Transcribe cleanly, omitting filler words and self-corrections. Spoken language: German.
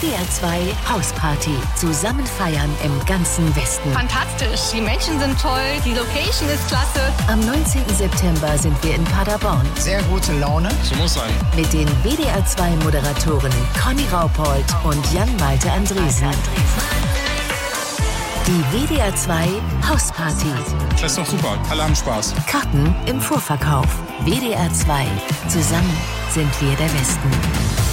WDR 2 Hausparty. Zusammen feiern im ganzen Westen. Fantastisch, die Menschen sind toll, die Location ist klasse. Am 19. September sind wir in Paderborn. Sehr gute Laune. So muss sein. Mit den WDR 2 Moderatoren Conny Raupold und Jan-Malte Andresen. Die WDR 2 Hausparty. Das ist doch super. Alle haben Spaß. Karten im Vorverkauf. WDR 2. Zusammen sind wir der Westen.